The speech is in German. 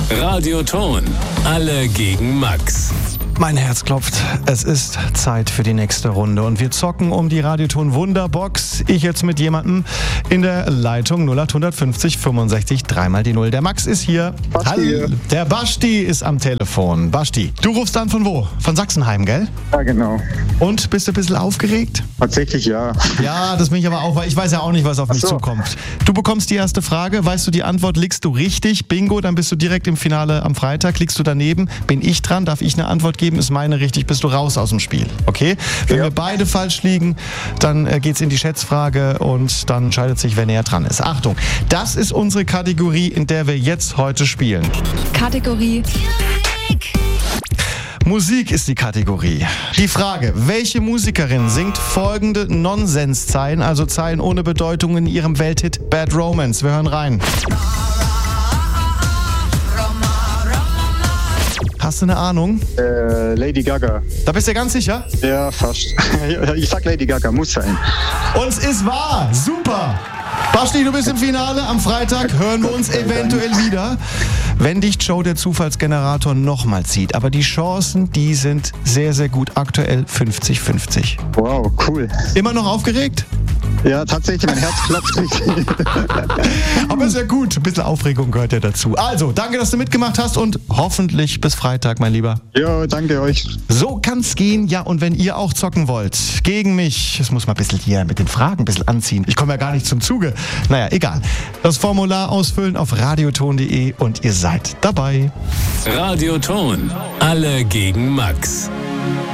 Radioton. Alle gegen Max. Mein Herz klopft. Es ist Zeit für die nächste Runde und wir zocken um die Radioton Wunderbox. Ich jetzt mit jemandem in der Leitung 0850 65 3 die 0. Der Max ist hier. Hallo. Der Basti ist am Telefon. Basti, du rufst an von wo? Von Sachsenheim, gell? Ja, genau. Und bist du ein bisschen aufgeregt? Tatsächlich ja. Ja, das bin ich aber auch, weil ich weiß ja auch nicht, was auf mich zukommt. Du bekommst die erste Frage, weißt du die Antwort, liegst du richtig, bingo, dann bist du direkt im Finale am Freitag, liegst du daneben, bin ich dran, darf ich eine Antwort geben, ist meine richtig, bist du raus aus dem Spiel, okay? Wenn wir beide falsch liegen, dann geht's in die Schätzfrage und dann entscheidet sich, wer näher dran ist. Achtung, das ist unsere Kategorie, in der wir jetzt heute spielen. Kategorie Musik ist die Kategorie. Die Frage, welche Musikerin singt folgende Nonsenszeilen, also Zeilen ohne Bedeutung in ihrem Welthit Bad Romance? Wir hören rein. Hast du eine Ahnung? Lady Gaga. Da bist du ganz sicher? Ja, fast. Ich sag Lady Gaga, muss sein. Und es ist wahr! Super! Basti, du bist im Finale. Am Freitag hören wir uns eventuell wieder, wenn dich Joe, der Zufallsgenerator, nochmal zieht. Aber die Chancen, die sind sehr, sehr gut. Aktuell 50-50. Wow, cool. Immer noch aufgeregt? Ja, tatsächlich, mein Herz klopft richtig. Aber ist ja gut. Ein bisschen Aufregung gehört ja dazu. Also, danke, dass du mitgemacht hast und hoffentlich bis Freitag, mein Lieber. Jo, danke euch. So kann's gehen. Ja, und wenn ihr auch zocken wollt, gegen mich, das muss man ein bisschen hier mit den Fragen ein bisschen anziehen. Ich komme ja gar nicht zum Zuge. Naja, egal. Das Formular ausfüllen auf radioton.de und ihr seid dabei. Radioton. Alle gegen Max.